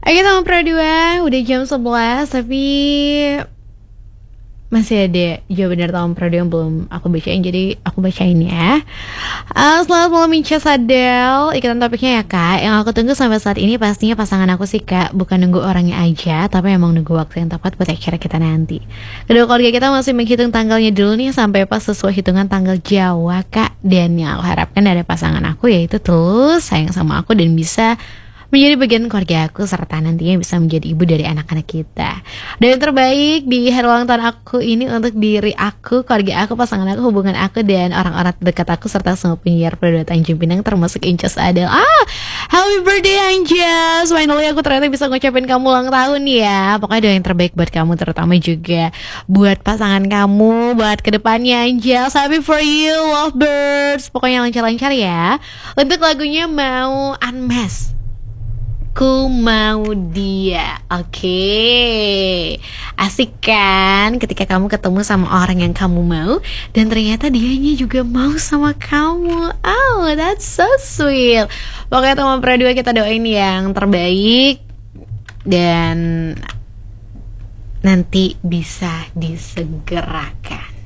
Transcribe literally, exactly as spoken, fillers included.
Oke teman Pro dua, udah jam sebelas tapi masih ada jawaban dari teman Pro dua yang belum aku bacain, jadi aku bacain ya. Uh, selamat malam Minca Sadel, ikutan topiknya ya kak. Yang aku tunggu sampai saat ini pastinya pasangan aku sih kak. Bukan nunggu orangnya aja, tapi emang nunggu waktu yang tepat buat acara kita nanti. Kedua keluarga kita masih menghitung tanggalnya dulu nih, sampai pas sesuai hitungan tanggal Jawa kak. Dan yang aku harapkan dari pasangan aku yaitu terus sayang sama aku dan bisa menjadi bagian keluarga aku, serta nantinya bisa menjadi ibu dari anak-anak kita. Dan yang terbaik di hari ulang tahun aku ini untuk diri aku, keluarga aku, pasangan aku, hubungan aku, dan orang-orang terdekat aku, serta semua penyiar Pro dua Tanjung Pinang termasuk Incas Adel. Ah, happy birthday Anjas. Finally aku ternyata bisa ngucapin kamu ulang tahun ya. Pokoknya doa yang terbaik buat kamu, terutama juga buat pasangan kamu, buat kedepannya Anjas. Happy for you, lovebirds. Pokoknya lancar-lancar ya. Untuk lagunya mau Unmask, Ku Mau Dia. Oke, okay. Asik kan ketika kamu ketemu sama orang yang kamu mau dan ternyata dianya juga mau sama kamu. Oh, that's so sweet. Pokoknya teman Pro dua, kita doain yang terbaik dan nanti bisa disegerakan.